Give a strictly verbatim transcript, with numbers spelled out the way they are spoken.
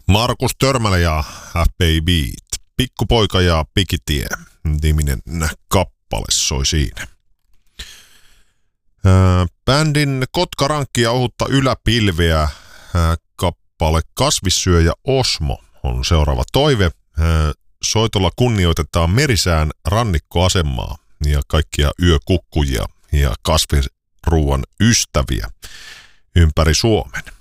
Markus Törmälä ja F B I Beat. Pikkupoika ja Pikitie niminen kappale soi siinä. Ää, bändin Kotkarankki ja ohutta yläpilveä ää, kappale Kasvissyöjä Osmo on seuraava toive. Ää, soitolla kunnioitetaan Merisään rannikkoasemaa ja kaikkia yökukkujia ja kasvisruuan ystäviä ympäri Suomen.